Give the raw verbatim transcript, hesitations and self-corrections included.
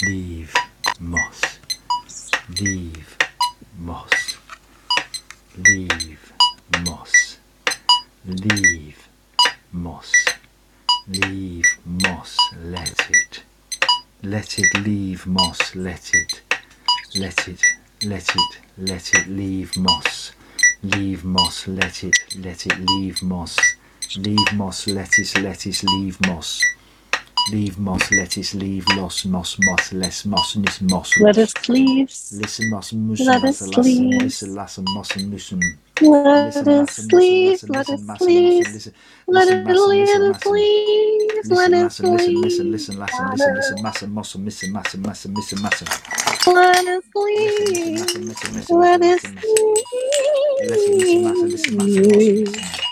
leave moss, leave moss, leave moss, leave moss, leave moss, let it, let it leave moss, let it, let it, let it, let it leave moss, leave moss, let it, let it leave moss, leave moss, lettuce, lettuce, leave moss, leave moss, lettuce, leave loss, moss, moss, less moss, nis, moss, Lettuce leaves. listen, moss, mussum, Lettuce lassa, lassen, leaves. listen, lassen, moss, mussum, listen, Lettuce massum, mussum, leaves. listen, listen, Lettuce massum, leaves. mussum, listen, listen, Lettuce massum, listen, lettuce massum, leaves. listen, Lettuce massum, listen, listen, leaves. listen, lassen, listen, listen, massum, mossum, listen, massum, massum, listen, massum, Lettuce listen, listen, leaves. massum, listen, listen, listen, Lettuce listen, massum, listen, listen, massum, listen, massum, mossum, leaves. listen.